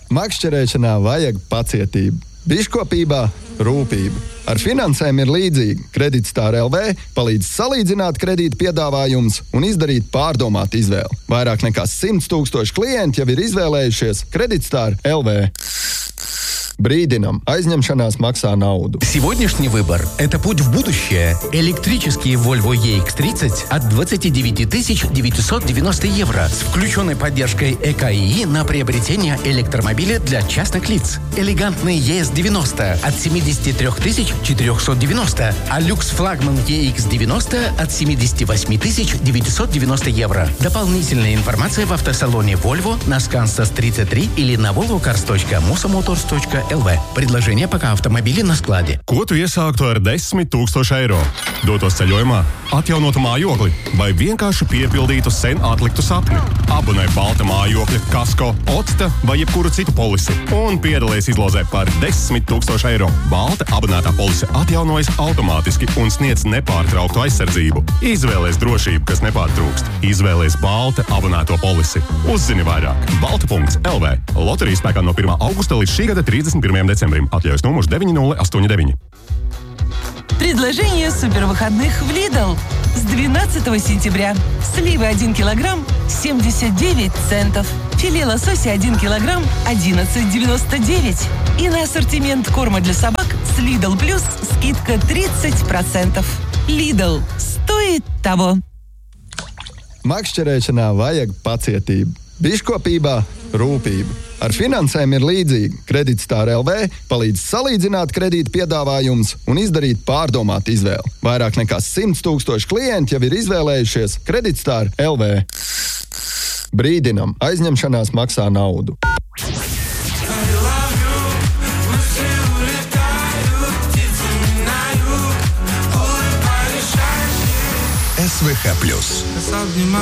Makšķerēšanā vajag pacietību, biškopībā rūpību. Ar finansēm ir līdzīgi. Kreditstāra LV palīdz salīdzināt kredīta piedāvājumus un izdarīt pārdomātu izvēli. Vairāk nekā 100 000 klienti jau ir izvēlējušies Kreditstāra LV. Бридинам. Aizņemšanās maksā nauду. Сегодняшний выбор – это путь в будущее. Электрический Volvo EX30 от 29 990 евро с включенной поддержкой ЭКИ на приобретение электромобиля для частных лиц. Элегантный ES90 от 73 490, а люкс-флагман EX90 от 78 990 евро. Дополнительная информация в автосалоне Volvo на Скансас 33 или на volvocars.musomotors.lv. Предложение пока автомобили на складе. Ko tu iesāktu ar 10 000 eiro? Dotos ceļojumā, atjaunotu mājokli vai vienkārši piepildītu sen atliktu sapni? Abonē Balta mājokļa, Kasko, Otsta vai jebkuru citu polisi un piedalies izlozē par 10 000 eiro. Balta abonētā polise atjaunojas automātiski un sniedz nepārtrauktu aizsardzību. Izvēlies drošību, kas nepārtrūkst. Izvēlies Balta abonēto polisi. Uzzini vairāk. Balta.lv. Loterija spēkā no 1. augusta līdz šī gada 31. decembrim. Atļaujas numurs 9089. Предложение супервыходных в Lidl. С 12 сентября. Сливы 1 килограмм 79 центов. Филе лосося 1 килограмм 11,99. И на ассортимент корма для собак с Lidl Plus скидка 30%. Lidl. Стоит того. Makšķerēšanā vajag pacietību, biškopībā rūpību. Ar finansēm ir līdzīgi. Kreditstāra LV palīdz salīdzināt kredīta piedāvājumus un izdarīt pārdomātu izvēli. Vairāk nekā 100 000 klienti jau ir izvēlējušies Kreditstāra LV. Brīdinam, aizņemšanās maksā naudu. СВХ+.